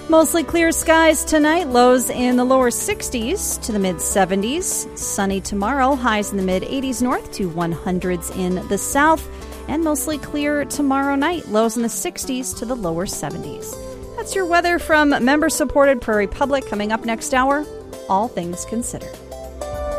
Mostly clear skies tonight, lows in the lower 60s to the mid-70s. Sunny tomorrow, highs in the mid-80s north to 100s in the south. And mostly clear tomorrow night, lows in the 60s to the lower 70s. That's your weather from member-supported Prairie Public. Coming up next hour, All Things Considered.